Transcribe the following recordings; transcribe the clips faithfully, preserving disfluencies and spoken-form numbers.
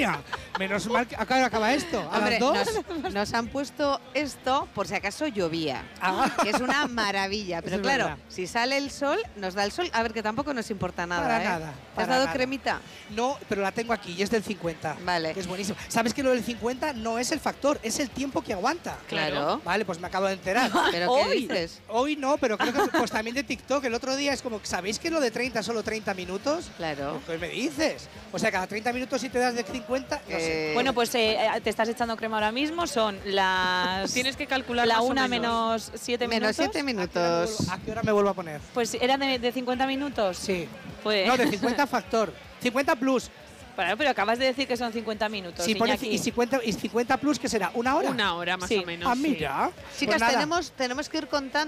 mía! Menos mal que acá acaba esto. ¿A Hombre, las dos? Nos, nos han puesto esto por si acaso llovía, Ah. que es una maravilla. Pero Es claro, verdad. si sale el sol, nos da el sol. A ver, que tampoco nos importa nada, Para ¿eh? nada, ¿Te has para dado nada. cremita? No, pero la tengo aquí y es del cincuenta. Vale. Que es buenísimo. ¿Sabes que lo del cincuenta no es el factor, es el tiempo que aguanta? Claro. Vale, pues me acabo de enterar. ¿Pero qué Hoy, dices? Hoy no, pero creo que pues también de TikTok. El otro día es como, ¿sabéis que lo de treinta es solo treinta minutos? Claro. ¿Qué me dices? O sea, cada treinta minutos si te das de cincuenta, no sé. Eh, Bueno, pues eh, te estás echando crema ahora mismo, son las… Tienes que calcular la más o una menos. menos siete menos minutos. siete ¿A qué, hora me minutos. vuelvo, a qué hora me vuelvo a poner? Pues era de, de cincuenta minutos. Sí. Pues, No, de cincuenta factor. cincuenta plus. Bueno, pero acabas de decir que son cincuenta minutos. Si pone, Iñaki. y, cincuenta, y cincuenta plus, ¿qué será? ¿Una hora? Una hora más Sí. o menos. Ah, sí. mira. Chicas, Pues nada. tenemos, tenemos que ir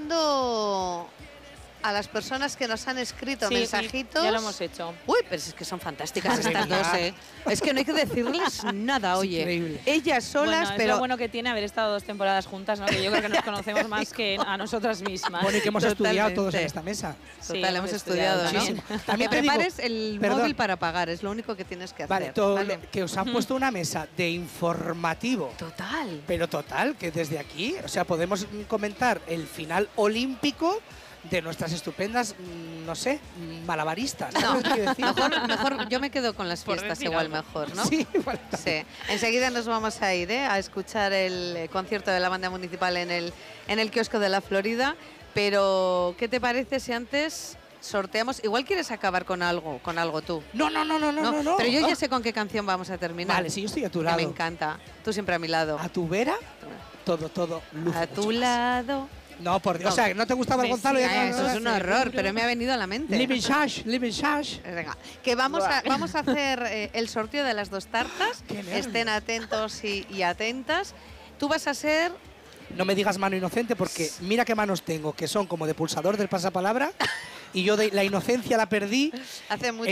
contando a las personas que nos han escrito Sí, mensajitos. ya lo hemos hecho. Uy, pero es que son fantásticas Madre estas mía. dos, ¿eh? Es que no hay que decirles nada, oye. increíble. Ellas solas, Bueno, es pero… lo bueno que tiene haber estado dos temporadas juntas, ¿no? Que yo creo que nos conocemos más que a nosotras mismas. Bueno, y que hemos estudiado Totalmente. todos en esta mesa. Sí, Total, hemos estudiado, ¿no? muchísimo. Que También te digo- prepares el perdón. móvil para pagar, es lo único que tienes que hacer. Vale, todo ¿vale? lo- que os han puesto una mesa de informativo. Total. Pero total, que desde aquí, o sea, podemos mm, comentar el final olímpico de nuestras estupendas, mm, no sé, mm, malabaristas. No, ¿sabes lo que quiero decir? mejor, mejor yo me quedo con las Por fiestas decir igual algo. mejor, ¿no? Sí, igual. Sí. Enseguida nos vamos a ir ¿eh? a escuchar el eh, concierto de la banda municipal en el, en el kiosco de la Florida. Pero, ¿qué te parece si antes sorteamos? Igual quieres acabar con algo, con algo tú. No, no, no, no, no, no, no. Pero yo ya Ah, sé con qué canción vamos a terminar. Vale, sí, yo estoy a tu que lado. me encanta. Tú siempre a mi lado. A tu vera, todo, todo, luce A mucho tu más. lado. No, por Dios. No. O sea, ¿no te gustaba el Sí, Gonzalo? sí, Ya Ah, que- eso es un horror, pero me ha venido a la mente. Living Shash, Living Shash. Venga, que vamos a, vamos a hacer eh, el sorteo de las dos tartas. Qué nervios. Estén atentos y, y atentas. Tú vas a ser… No me digas mano inocente porque mira qué manos tengo, que son como de pulsador del pasapalabra y yo de la inocencia la perdí Hace mucho